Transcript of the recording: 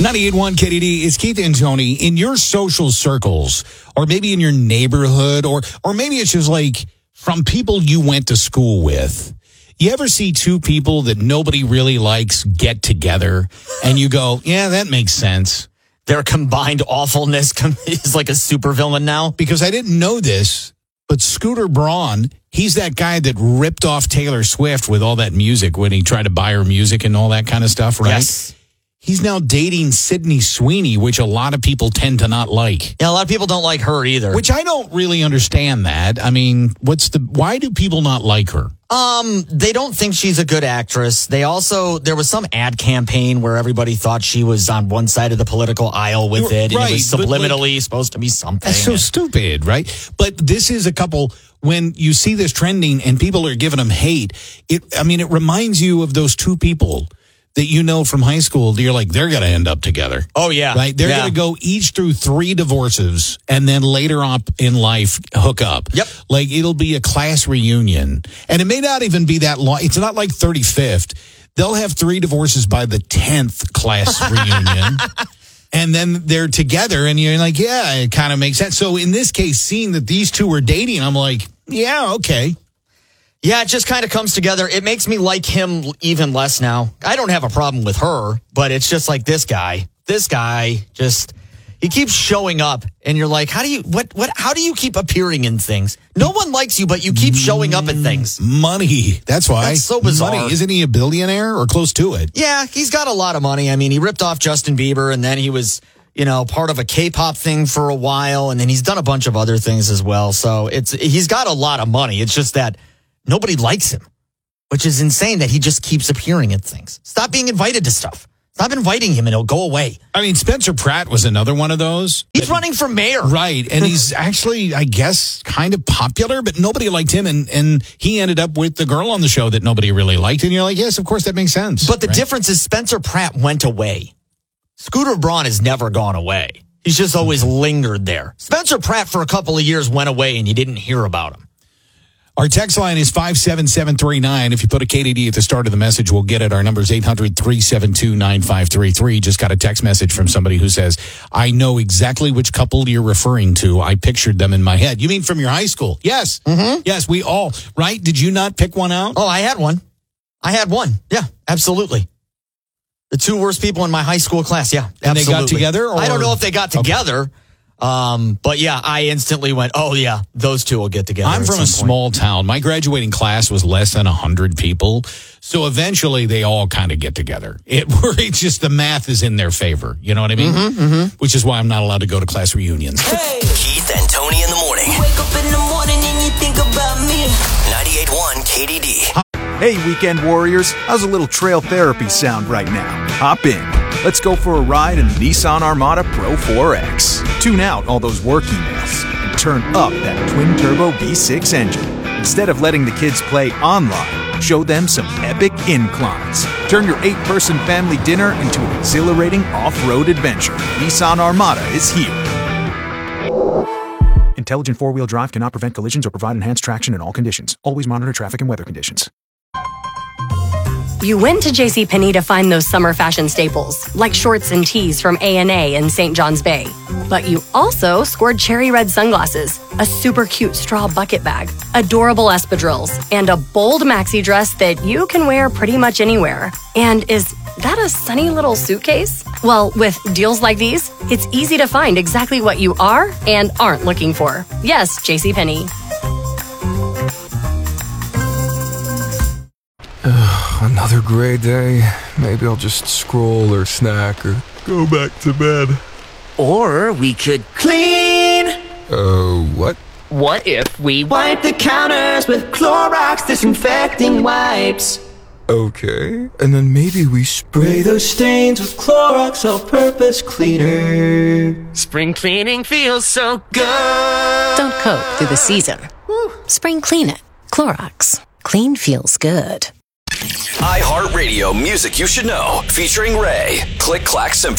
98.1 KDD, it's Keith and Tony. In your social circles, or maybe in your neighborhood, or maybe it's just like from people you went to school with. You ever see two people that nobody really likes get together and you go, yeah, that makes sense? Their combined awfulness is like a supervillain now. Because I didn't know this, but Scooter Braun, he's that guy that ripped off Taylor Swift with all that music when he tried to buy her music and all that kind of stuff, right? Yes. He's now dating Sydney Sweeney, which a lot of people tend to not like. Yeah, a lot of people don't like her either. Which I don't really understand that. I mean, why do people not like her? They don't think she's a good actress. There was some ad campaign where everybody thought she was on one side of the political aisle with it. And right, it was subliminally supposed to be something. That's so stupid, right? But this is a couple, when you see this trending and people are giving them hate, it reminds you of those two people that you know from high school. You're like, they're going to end up together. Oh, yeah. Right? They're going to go each through 3 divorces and then later on in life hook up. Yep. Like, it'll be a class reunion. And it may not even be that long. It's not like 35th. They'll have 3 divorces by the 10th class reunion. And then they're together and you're like, yeah, it kind of makes sense. So in this case, seeing that these two are dating, I'm like, yeah, okay. Yeah, it just kind of comes together. It makes me like him even less now. I don't have a problem with her, but it's just like this guy just, he keeps showing up and you're like, how do you keep appearing in things? No one likes you, but you keep showing up at things. Money. That's why. That's so bizarre. Money. Isn't he a billionaire or close to it? Yeah, he's got a lot of money. I mean, he ripped off Justin Bieber and then he was, part of a K-pop thing for a while. And then he's done a bunch of other things as well. So he's got a lot of money. It's just that nobody likes him, which is insane that he just keeps appearing at things. Stop being invited to stuff. Stop inviting him and he'll go away. I mean, Spencer Pratt was another one of those. He's running for mayor. Right. And he's actually, I guess, kind of popular, but nobody liked him. And he ended up with the girl on the show that nobody really liked. And you're like, yes, of course, that makes sense. But the difference is Spencer Pratt went away. Scooter Braun has never gone away. He's just always lingered there. Spencer Pratt for a couple of years went away and you didn't hear about him. Our text line is 57739. If you put a KDD at the start of the message, we'll get it. Our number is 800-372-9533. Just got a text message from somebody who says, I know exactly which couple you're referring to. I pictured them in my head. You mean from your high school? Yes. Mm-hmm. Yes, we all, right? Did you not pick one out? Oh, I had one. Yeah, absolutely. The 2 worst people in my high school class. Yeah, absolutely. And they got together? Or? I don't know if they got together. Okay. But yeah, I instantly went, oh yeah, those two will get together. I'm from a small town. My graduating class was less than 100 people. So eventually they all kind of get together. It's just the math is in their favor. You know what I mean? Mm-hmm, mm-hmm. Which is why I'm not allowed to go to class reunions. Hey. Keith and Tony in the morning. You wake up in the morning and you think about me. 98.1 KDD. Hey, weekend warriors. How's a little trail therapy sound right now? Hop in. Let's go for a ride in the Nissan Armada Pro 4X. Tune out all those work emails and turn up that twin-turbo V6 engine. Instead of letting the kids play online, show them some epic inclines. Turn your 8-person family dinner into an exhilarating off-road adventure. Nissan Armada is here. Intelligent four-wheel drive cannot prevent collisions or provide enhanced traction in all conditions. Always monitor traffic and weather conditions. You went to JCPenney to find those summer fashion staples, like shorts and tees from A&A and St. John's Bay. But you also scored cherry red sunglasses, a super cute straw bucket bag, adorable espadrilles, and a bold maxi dress that you can wear pretty much anywhere. And is that a sunny little suitcase? Well, with deals like these, it's easy to find exactly what you are and aren't looking for. Yes, JCPenney. Another gray day. Maybe I'll just scroll or snack or go back to bed. Or we could clean. What? What if we wipe the counters with Clorox disinfecting wipes? Okay. And then maybe we spray those stains with Clorox all-purpose cleaner. Spring cleaning feels so good. Don't coat through the season. Spring clean it. Clorox. Clean feels good. iHeartRadio music you should know, featuring Ray. Click Clack Symphony.